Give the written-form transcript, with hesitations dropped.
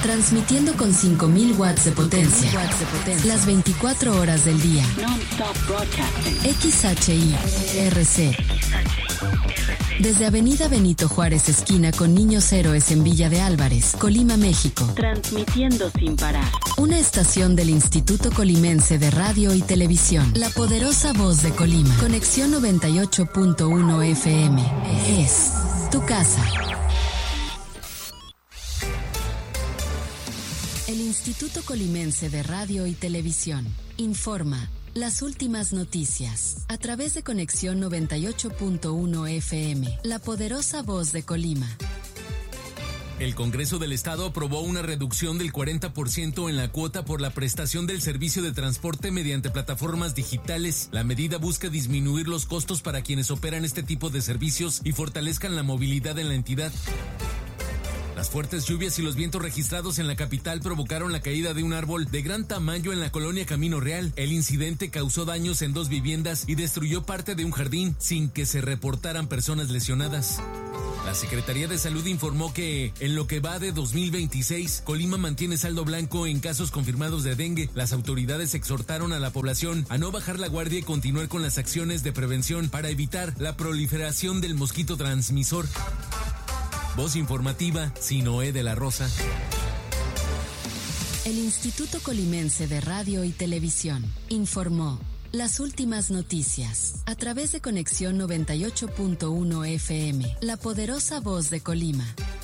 Transmitiendo con 5.000 watts de potencia. Las 24 horas del día. XHI-RC. Desde Avenida Benito Juárez, esquina con Niños Héroes en Villa de Álvarez, Colima, México. Transmitiendo sin parar. Una estación del Instituto Colimense de Radio y Televisión. La poderosa voz de Colima. Conexión 98.1 FM. Es tu casa. El Instituto Colimense de Radio y Televisión informa las últimas noticias a través de Conexión 98.1 FM, la poderosa voz de Colima. El Congreso del Estado aprobó una reducción del 40% en la cuota por la prestación del servicio de transporte mediante plataformas digitales. La medida busca disminuir los costos para quienes operan este tipo de servicios y fortalezcan la movilidad en la entidad. Las fuertes lluvias y los vientos registrados en la capital provocaron la caída de un árbol de gran tamaño en la colonia Camino Real. El incidente causó daños en 2 viviendas y destruyó parte de un jardín sin que se reportaran personas lesionadas. La Secretaría de Salud informó que en lo que va de 2026, Colima mantiene saldo blanco en casos confirmados de dengue. Las autoridades exhortaron a la población a no bajar la guardia y continuar con las acciones de prevención para evitar la proliferación del mosquito transmisor. Voz informativa, Sinoé de la Rosa. El Instituto Colimense de Radio y Televisión informó las últimas noticias a través de Conexión 98.1 FM, la poderosa voz de Colima.